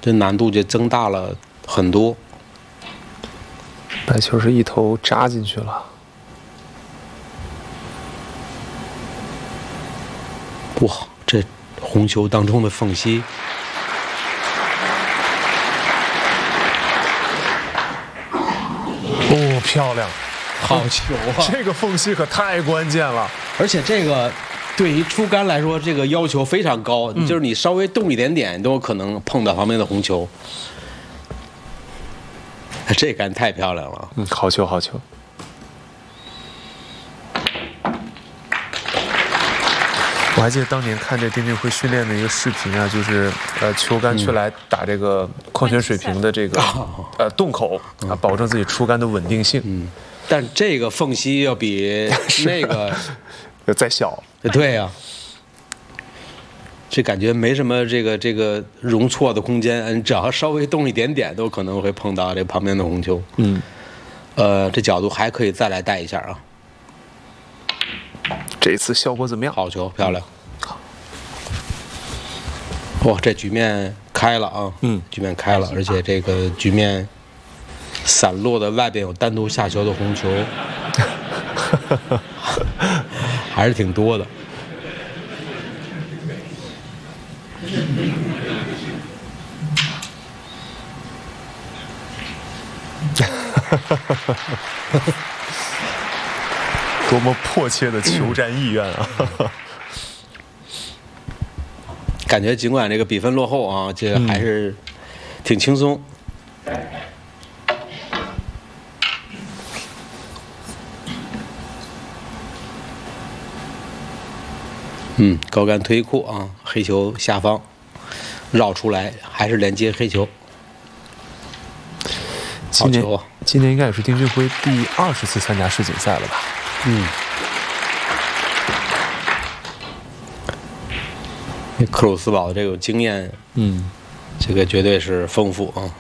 这难度就增大了很多。 白球是一头扎进去了。 哇，这红球当中的缝隙。 哦，漂亮， 好球啊！ 这个缝隙可太关键了。 而且这个对于出杆来说，这个要求非常高，就是你稍微动一点点都有可能碰到旁边的红球。这杆太漂亮了。 好球，好球。我还记得当年看这丁俊晖训练的一个视频啊，就是球杆去来打这个矿泉水瓶的这个洞口啊，保证自己出杆的稳定性。 但这个缝隙要比那个再小。 对呀、这感觉没什么这个容错的空间，你只要稍微动一点点，都可能会碰到这旁边的红球。这角度还可以再来带一下啊。 这一次效果怎么样？ 好球，漂亮。哇，这局面开了啊！局面开了，而且这个局面散落的外边有单独下球的红球，还是挺多的。 多么迫切的求战意愿啊！ 感觉尽管这个比分落后啊，这个还是挺轻松。高杆推库啊，黑球下方绕出来，还是连接黑球。好球啊！ 今年应该也是丁俊晖第20次参加世锦赛了吧？ 克鲁斯堡的这个经验，这个绝对是丰富啊。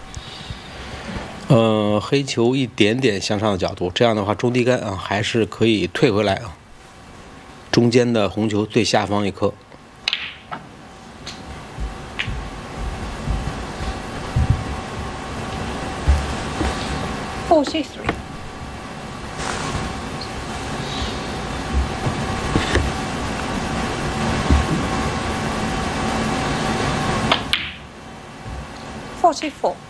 黑球一点点向上的角度，这样的话中低杆啊还是可以退回来啊。中间的红球最下方一颗。 43. 44.